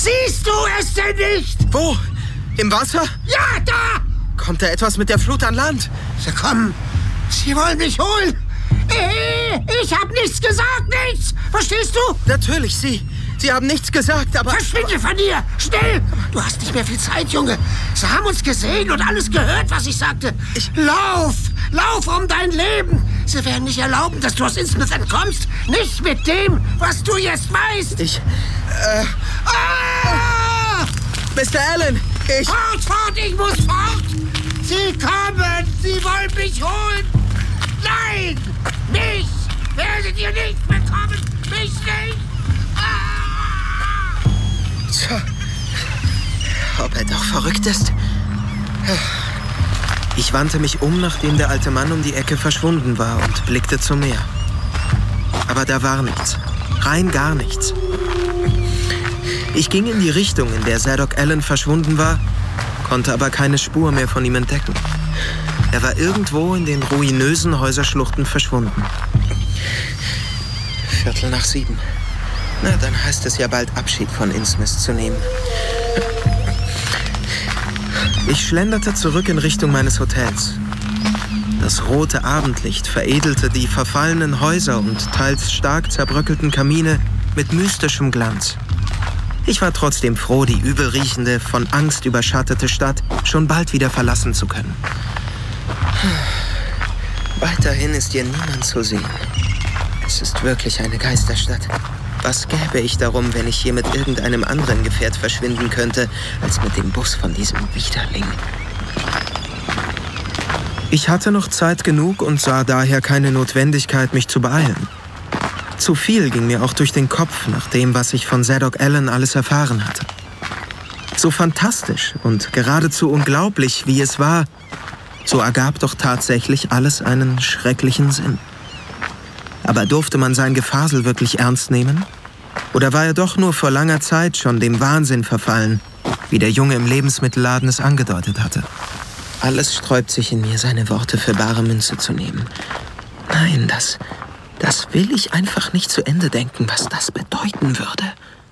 Siehst du es denn nicht? Wo? Im Wasser? Ja, da! Kommt da etwas mit der Flut an Land? Sie kommen. Sie wollen mich holen. Ich hab nichts gesagt, nichts. Verstehst du? Natürlich, Sie haben nichts gesagt, aber... Verschwinde von hier! Schnell! Du hast nicht mehr viel Zeit, Junge. Sie haben uns gesehen und alles gehört, was ich sagte. Lauf! Lauf um dein Leben! Sie werden nicht erlauben, dass du aus Innsmouth entkommst. Nicht mit dem, was du jetzt weißt. Mr. Allen, Fort, ich muss fort! Sie kommen! Sie wollen mich holen! Nein! Mich werdet ihr nicht bekommen! Mich nicht! Tja, ob er doch verrückt ist? Ich wandte mich um, nachdem der alte Mann um die Ecke verschwunden war und blickte zum Meer. Aber da war nichts. Rein gar nichts. Ich ging in die Richtung, in der Zadok Allen verschwunden war, konnte aber keine Spur mehr von ihm entdecken. Er war irgendwo in den ruinösen Häuserschluchten verschwunden. 7:15. Na, dann heißt es ja bald Abschied von Innsmouth zu nehmen. Ich schlenderte zurück in Richtung meines Hotels. Das rote Abendlicht veredelte die verfallenen Häuser und teils stark zerbröckelten Kamine mit mystischem Glanz. Ich war trotzdem froh, die übelriechende, von Angst überschattete Stadt schon bald wieder verlassen zu können. Weiterhin ist hier niemand zu sehen. Es ist wirklich eine Geisterstadt. Was gäbe ich darum, wenn ich hier mit irgendeinem anderen Gefährt verschwinden könnte, als mit dem Bus von diesem Widerling? Ich hatte noch Zeit genug und sah daher keine Notwendigkeit, mich zu beeilen. Zu viel ging mir auch durch den Kopf, nach dem, was ich von Zadok Allen alles erfahren hatte. So fantastisch und geradezu unglaublich, wie es war, so ergab doch tatsächlich alles einen schrecklichen Sinn. Aber durfte man sein Gefasel wirklich ernst nehmen? Oder war er doch nur vor langer Zeit schon dem Wahnsinn verfallen, wie der Junge im Lebensmittelladen es angedeutet hatte? Alles sträubt sich in mir, seine Worte für bare Münze zu nehmen. Nein, das will ich einfach nicht zu Ende denken, was das bedeuten würde.